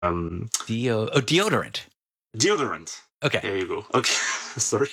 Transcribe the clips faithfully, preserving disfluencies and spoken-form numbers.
um, Deo- oh, deodorant. Deodorant. Okay. There you go. Okay. Sorry.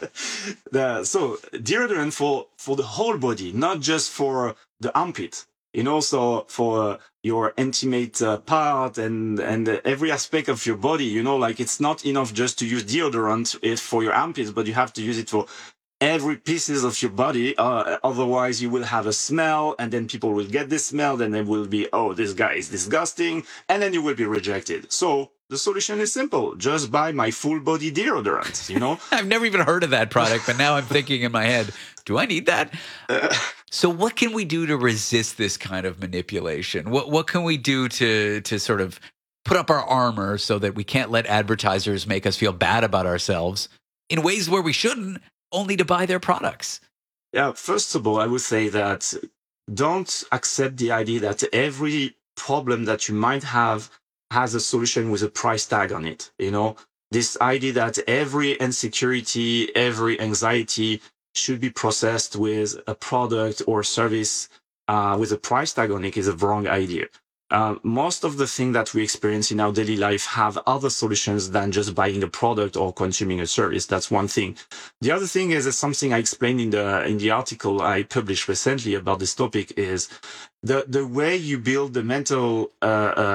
the, so deodorant for, for the whole body, not just for the armpit, you know, so for your intimate uh, part and, and uh, every aspect of your body, you know, like it's not enough just to use deodorant it for your armpits, but you have to use it for every pieces of your body. Uh, otherwise you will have a smell, and then people will get this smell, then they will be, oh, this guy is disgusting. And then you will be rejected. So the solution is simple. Just buy my full body deodorant, you know? I've never even heard of that product, but now I'm thinking in my head, do I need that? Uh, so what can we do to resist this kind of manipulation? What what can we do to to sort of put up our armor so that we can't let advertisers make us feel bad about ourselves in ways where we shouldn't, only to buy their products? Yeah, first of all, I would say that don't accept the idea that every problem that you might have has a solution with a price tag on it. You know, this idea that every insecurity, every anxiety should be processed with a product or service uh, with a price tag on it is a wrong idea. Uh, most of the things that we experience in our daily life have other solutions than just buying a product or consuming a service. That's one thing. The other thing is, is something I explained in the in the article I published recently about this topic, is the the way you build the mental uh,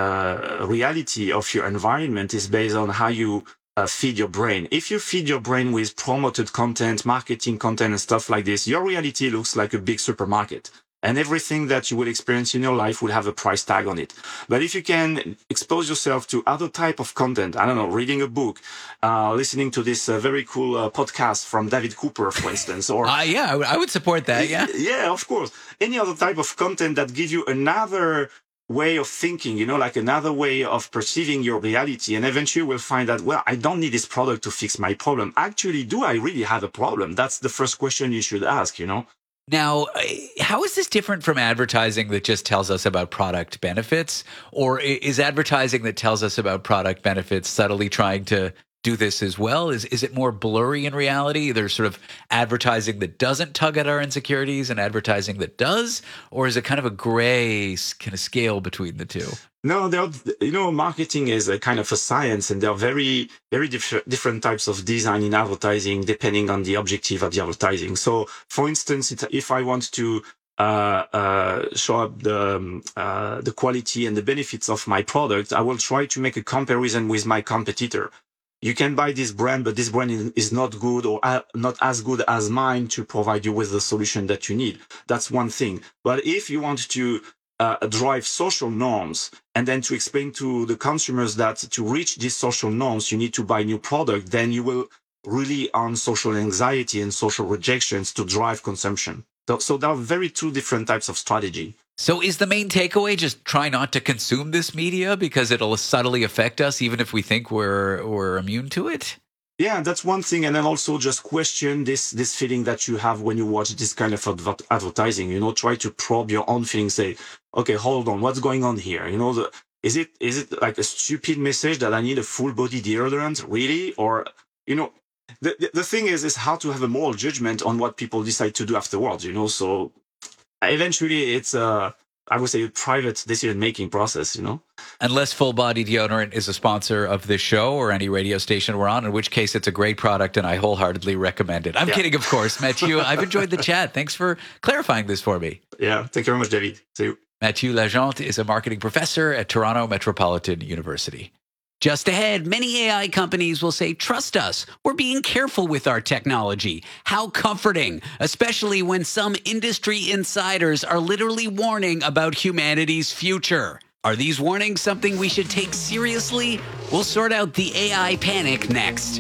uh, reality of your environment is based on how you uh, feed your brain. If you feed your brain with promoted content, marketing content, and stuff like this, your reality looks like a big supermarket. And everything that you will experience in your life will have a price tag on it. But if you can expose yourself to other type of content, I don't know, reading a book, uh, listening to this uh, very cool uh, podcast from David Cooper, for instance, or uh, yeah, I, w- I would support that. Yeah, yeah, of course. Any other type of content that gives you another way of thinking, you know, like another way of perceiving your reality, and eventually we'll find that, well, I don't need this product to fix my problem. Actually, do I really have a problem? That's the first question you should ask, you know. Now, how is this different from advertising that just tells us about product benefits? Or is advertising that tells us about product benefits subtly trying to do this as well? Is is it more blurry in reality? There's sort of advertising that doesn't tug at our insecurities and advertising that does? Or is it kind of a gray kind of scale between the two? No, there are, you know, marketing is a kind of a science, and there are very, very diff- different types of design in advertising depending on the objective of the advertising. So, for instance, if I want to uh, uh, show up the um, uh, the quality and the benefits of my product, I will try to make a comparison with my competitor. You can buy this brand, but this brand is not good or uh, not as good as mine to provide you with the solution that you need. That's one thing. But if you want to Uh, drive social norms, and then to explain to the consumers that to reach these social norms, you need to buy new product, then you will rely on social anxiety and social rejections to drive consumption. So, so there are very two different types of strategy. So is the main takeaway just try not to consume this media because it'll subtly affect us even if we think we're we're immune to it? Yeah, that's one thing. And then also just question this this feeling that you have when you watch this kind of adver- advertising. You know, try to probe your own feelings. Say, okay, hold on, what's going on here? You know, the, is it is it like a stupid message that I need a full body deodorant, really? Or, you know, the, the the thing is is how to have a moral judgment on what people decide to do afterwards. You know, so eventually it's a, I would say, a private decision-making process, you know? Unless Full Body Deodorant is a sponsor of this show or any radio station we're on, in which case it's a great product and I wholeheartedly recommend it. I'm yeah. kidding, of course. Mathieu, I've enjoyed the chat. Thanks for clarifying this for me. Yeah, thank you very much, David. See you. Mathieu Lagente is a marketing professor at Toronto Metropolitan University. Just ahead, many A I companies will say, trust us, we're being careful with our technology. How comforting, especially when some industry insiders are literally warning about humanity's future. Are these warnings something we should take seriously? We'll sort out the A I panic next.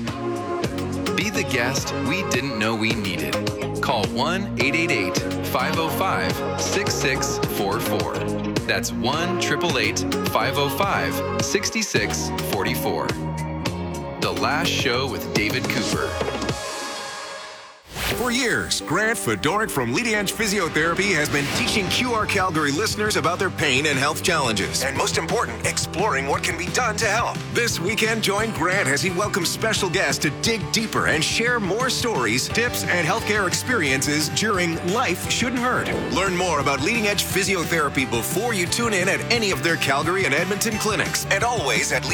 Be the guest we didn't know we needed. Call one eight eight eight, five oh five, six six four four. That's one eight eight eight, five oh five, six six four four. The Last Show with David Cooper. For years, Grant Fedoruk from Leading Edge Physiotherapy has been teaching Q R Calgary listeners about their pain and health challenges, and most important, exploring what can be done to help. This weekend, join Grant as he welcomes special guests to dig deeper and share more stories, tips, and healthcare experiences during Life Shouldn't Hurt. Learn more about Leading Edge Physiotherapy before you tune in at any of their Calgary and Edmonton clinics, and always at